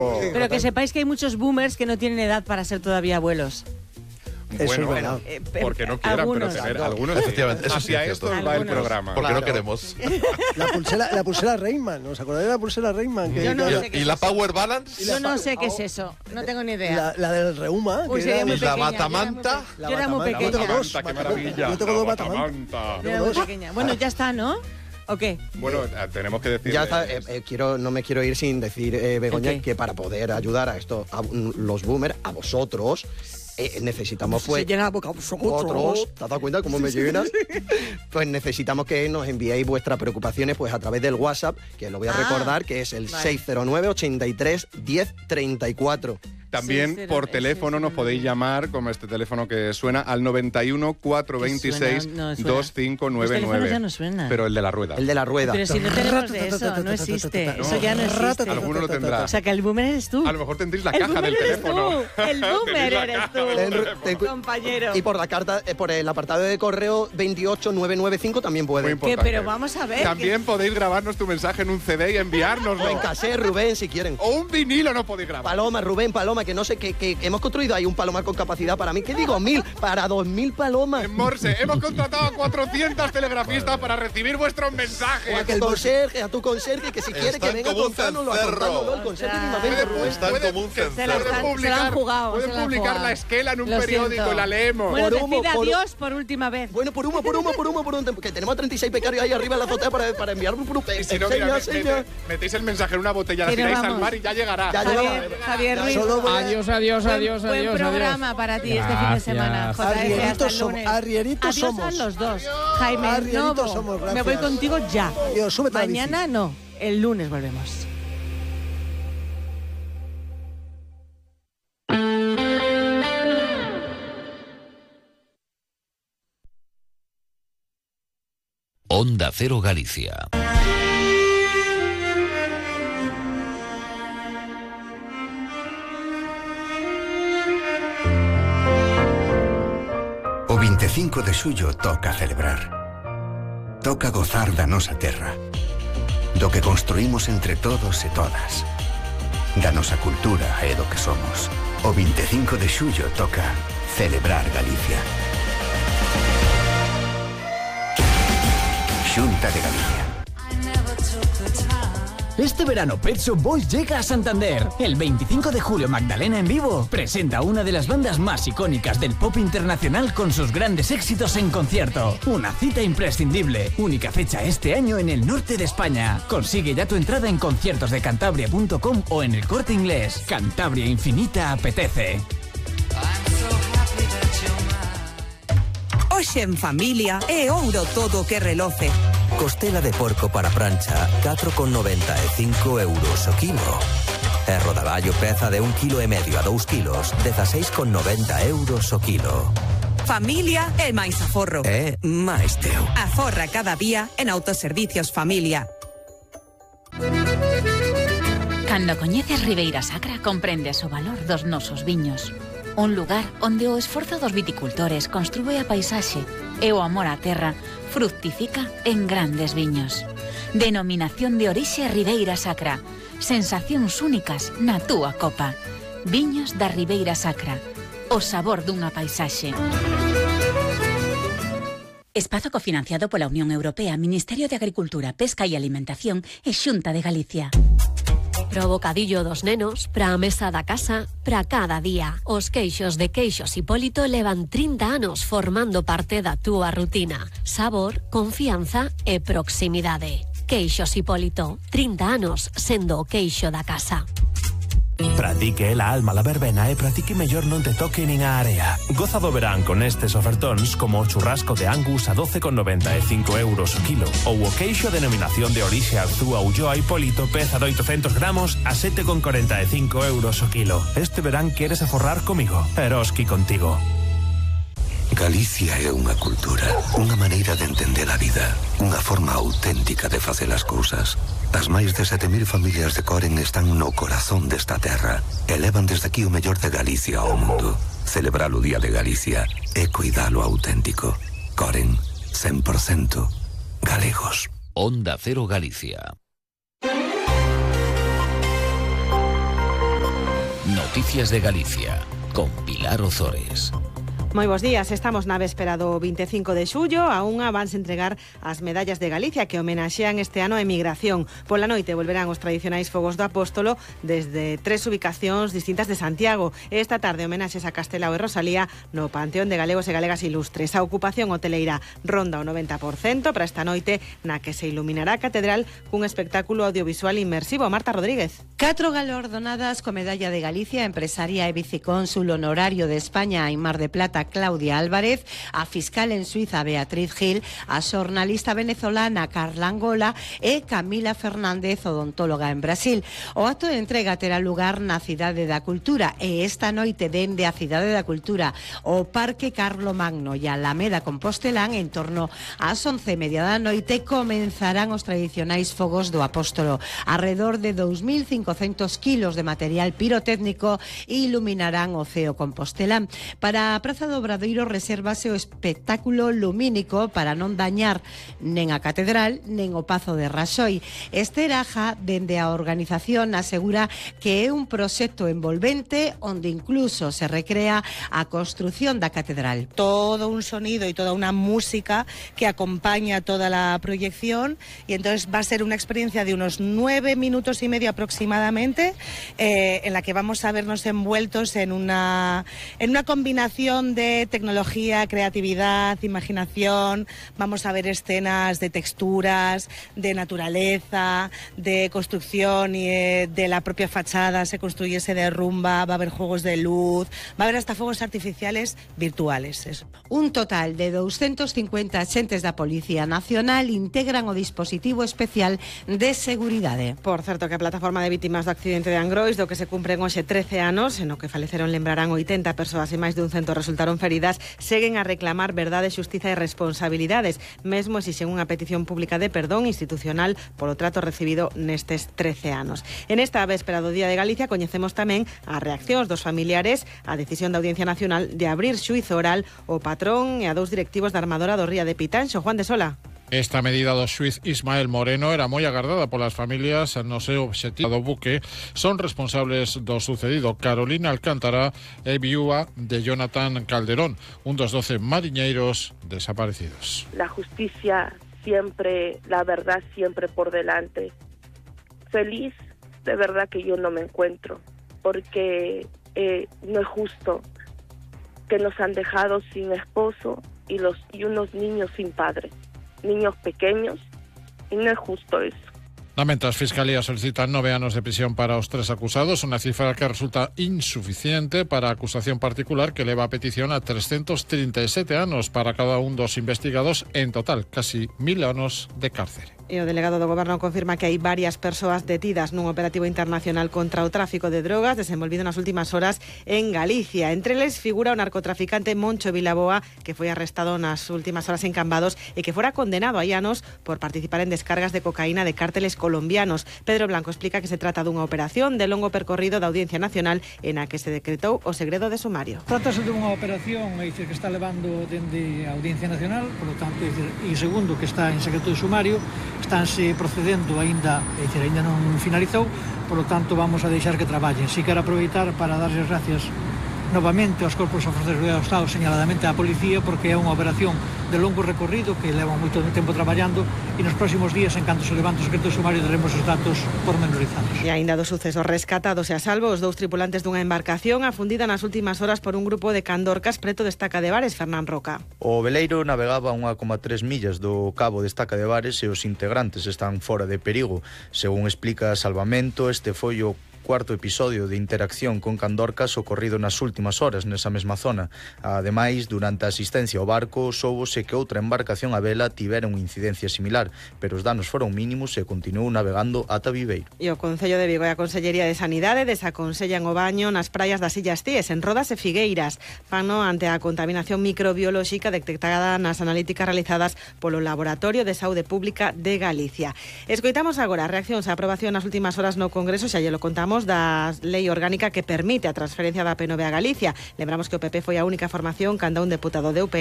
Pero que sepáis que hay muchos boomers que no tienen edad para ser todavía abuelos. Bueno, porque no quieran, algunos. pero tener algunos. Efectivamente, eso hacia sí, esto cierto. va el programa. Porque no queremos. La pulsera Rayman, ¿os acordáis de la pulsera Rayman? Yo no sé qué ¿Y es la eso. Power Balance? Yo no sé qué es eso, no tengo ni idea. La del reuma. Uy, que sería era- muy ¿Y la pequeña, batamanta? Yo era muy Batamanta. pequeña. Yo tengo dos. Qué maravilla. Yo tengo dos La batamanta. batamanta. Yo era muy pequeña. Bueno, ya está, ¿no? ¿O qué? Bueno, tenemos que decir. Ya está, no me quiero ir sin decir, Begoña, Ok. que para poder ayudar a esto, a los boomers, a vosotros, necesitamos pues... Se llena la boca a vosotros. Otros, ¿te has dado cuenta cómo me llena? Pues necesitamos que nos enviéis vuestras preocupaciones pues a través del WhatsApp, que lo voy a recordar, que es el 609 83 10 34. También por teléfono nos podéis llamar, como este teléfono que suena, al 91 426 No suena. Los 2599. teléfonos ya no suenan. Pero el de la rueda. El de la rueda. Pero si no tenemos de eso, no existe. Eso ya no existe. Alguno lo tendrá. O sea, que el boomer eres tú. A lo mejor tendréis la El caja boomer del eres teléfono. tú. El boomer eres tú. Ten- Compañero. Y por la carta, por el apartado de correo 28995 también Muy puede. Que, importante. pero vamos a ver. También podéis grabarnos tu mensaje en un CD y enviárnoslo. O en cassette, Rubén, si quieren. O un vinilo no podéis grabar. Paloma, Rubén, Paloma, que no sé, que hemos construido ahí un palomar con capacidad para mí. ¿Qué digo? 1000 para 2000 palomas. En Morse, hemos contratado a 400 telegrafistas para recibir vuestros mensajes. A tu conserje, que si quiere Están que venga como un contándolo, cencerro. contándolo, el conserje Ostras. mismamente, Rubén. Están como un Se la cencerro. están- se la han jugado. Pueden se la han publicar jugado. la esquela en un Lo periódico siento. y la leemos. Bueno, Por humo, decid por- adiós por última vez. Bueno, por uno, que tenemos a 36 becarios ahí arriba en la azotea para enviar un grupo. Y si no, mira, metéis el mensaje en una botella, la Que nos tiráis al vamos. mar y ya llegará. Ya Javier Ruiz. Solo voy a- Adiós, adiós, Buen- adiós, buen adiós, programa adiós. para ti este fin de semana. Gracias. JF, hasta el Arrieritos somos, lunes. arrieritos Adiós somos. a los dos. Jaime Arrieritos Novo, somos, me voy gracias. contigo ya. Dios, súbete a la bici. Mañana no, el lunes volvemos. Onda Cero Galicia. O 25 de xullo toca celebrar. Toca gozar da nosa terra. Do que construímos entre todos e todas. Da nosa cultura e do que somos. O 25 de xullo toca celebrar Galicia. Xunta de Galicia. Este verano Pet Shop Boys llega a Santander. El 25 de julio Magdalena en vivo presenta a una de las bandas más icónicas del pop internacional con sus grandes éxitos en concierto. Una cita imprescindible. Única fecha este año en el norte de España. Consigue ya tu entrada en conciertosdecantabria.com o en El Corte Inglés. Cantabria Infinita apetece. Hoxe en familia é ouro todo o que reloce. Costela de porco para prancha, 4,95 euros o kilo. E rodaballo peza de 1,5 kg a 2 kilos, 16,90 euros o kilo. Familia é máis aforro. É máis teu. Aforra cada día en Autoservicios Familia. Cando coñeces Ribeira Sacra comprendes o valor dos nosos viños. Un lugar onde o esforzo dos viticultores construe a paisaxe e o amor á terra fructifica en grandes viños. Denominación de orixe Ribeira Sacra. Sensacións únicas na túa copa. Viños da Ribeira Sacra. O sabor dunha paisaxe. Espazo cofinanciado pola Unión Europea, Ministerio de Agricultura, Pesca e Alimentación e Xunta de Galicia. Pro bocadillo dos nenos, pra a mesa da casa, pra cada día. Os queixos de Queixos Hipólito levan 30 anos formando parte da túa rutina. Sabor, confianza e proximidade. Queixos Hipólito, 30 anos sendo o queixo da casa. Para ti que é la alma la verbena e para ti que mellor non te toque nin a area. Goza do verán con estes ofertóns como o churrasco de Angus a 12,95 euros o kilo ou o queixo denominación de orixe Arzúa Ulloa Hipólito peza de 800 gramos a 7,45 euros o kilo. Este verán queres aforrar comigo. Eroski contigo. Galicia é unha cultura, unha maneira de entender a vida, unha forma auténtica de facer as cousas. As máis de 7.000 familias de Coren están no corazón desta terra e levan desde aquí o mellor de Galicia ao mundo. Celebrar o Día de Galicia e cuidalo auténtico. Coren, 100% galegos. Onda Cero Galicia. Noticias de Galicia, con Pilar Ozores. Moi bons días, estamos na véspera do 25 de xullo. A unha vanse entregar as medallas de Galicia que homenaxean este ano a emigración. Pola noite volverán os tradicionais fogos do Apóstolo desde 3 ubicacións distintas de Santiago. Esta tarde homenaxes a Castelao e Rosalía no Panteón de Galegos e Galegas Ilustres. A ocupación hoteleira ronda o 90% para esta noite, na que se iluminará a catedral cun espectáculo audiovisual inmersivo. Marta Rodríguez. 4 galardonadas co medalla de Galicia, empresaria e vicecónsul honorario de España en Mar de Plata, Claudia Álvarez, a fiscal en Suiza Beatriz Gil, a xornalista venezolana Carla Angola e Camila Fernández, odontóloga en Brasil. O acto de entrega terá lugar na Cidade da Cultura e esta noite dende a Cidade da Cultura o Parque Carlomagno e a Alameda Compostelán en torno ás 11:30 da noite comenzarán os tradicionais fogos do Apóstolo. Arredor de 2.500 kilos de material pirotécnico iluminarán o ceo compostelán. Para a Praza do Obradoiro resérvase o espectáculo lumínico para non dañar nen a catedral nen o Pazo de Raxoi. Esther Aja, dende a organización, asegura que é un proxecto envolvente onde incluso se recrea a construción da catedral. Todo un sonido y toda una música que acompaña toda la proyección, y entonces va a ser una experiencia de unos 9 minutos y medio aproximadamente, en la que vamos a vernos envueltos en una combinación de tecnología, creatividad, imaginación. Vamos a ver escenas de texturas, de naturaleza, de construcción y de la propia fachada se construye, se derrumba, va a haber juegos de luz, va a haber hasta fuegos artificiales virtuales. Eso. Un total de 250 axentes da Policía Nacional integran o dispositivo especial de seguridade. Por certo, que a plataforma de vítimas do accidente de Angrois, do que se cumpren hoxe 13 anos, en o que faleceron, lembrarán 80 persoas e máis de un cento resultaron feridas, seguen a reclamar verdade, xustiza e responsabilidades. Mesmo exixen unha petición pública de perdón institucional polo trato recibido nestes 13 anos. En esta véspera do Día de Galicia coñecemos tamén as reaccións dos familiares á decisión da Audiencia Nacional de abrir xuízo oral ao patrón e a 2 directivos da armadora do Ría de Pitanxo. Juan de Sola. Esta medida do xuiz Ismael Moreno era moi agardada polas familias no seu obxectivo do buque. Son responsables do sucedido Carolina Alcántara e viúva de Jonathan Calderón, un dos 12 mariñeiros desaparecidos. La justicia siempre, la verdad siempre por delante. Feliz, de verdad que yo no me encuentro, porque no es justo que nos han dejado sin esposo y unos niños sin padre. Niños pequeños, y no es justo eso. Lamenta, as Fiscalías solicitan 9 anos de prisión para os 3 acusados, unha cifra que resulta insuficiente para a acusación particular que leva a petición a 337 anos para cada un dos investigados, en total casi 1000 anos de cárcere. E o delegado do Goberno confirma que hai varias persoas detidas nun operativo internacional contra o tráfico de drogas desenvolvido nas últimas horas en Galicia. Entre eles figura o narcotraficante Moncho Vilaboa, que foi arrestado nas últimas horas en Cambados e que fora condenado hai anos por participar en descargas de cocaína de cárteles colombianos. Pedro Blanco explica que se trata dunha operación de longo percorrido da Audiencia Nacional en a que se decretou o segredo de sumario. Trátase dunha operación que está levando dende a Audiencia Nacional, por lo tanto, e segundo que está en secreto de sumario, estánse procedendo aínda non finalizou, por lo tanto vamos a deixar que traballen. Si quero aproveitar para darles gracias novamente aos corpos e forzas de seguridade do Estado, señaladamente á policía, porque é unha operación de longo recorrido que leva moito tempo traballando, e nos próximos días, en canto se levante o secreto de sumario, daremos os datos pormenorizados. E aínda dos sucesos rescatados e a salvo, os 2 tripulantes dunha embarcación afundida nas últimas horas por un grupo de candorcas preto de Estaca de Bares, Fernán Roca. O veleiro navegaba a 1,3 millas do cabo de Estaca de Bares e os integrantes están fora de perigo. Según explica Salvamento, este foi o cuarto episodio de interacción con candorcas ocorrido nas últimas horas nesa mesma zona. Ademais, durante a asistencia ao barco, soubose que outra embarcación a vela tivera unha incidencia similar, pero os danos foron mínimos e continuou navegando ata Viveiro. E o Concello de Vigo e a Consellería de Sanidade desaconsellan o baño nas praias das Illas Cíes, en Rodas e Figueiras, pano ante a contaminación microbiolóxica detectada nas analíticas realizadas polo Laboratorio de Saúde Pública de Galicia. Escoitamos agora as reaccións á aprobación nas últimas horas no Congreso, xa lle lo contamos, da lei orgánica que permite a transferencia da PNV a Galicia. Lembramos que o PP foi a única formación canda un deputado de UPN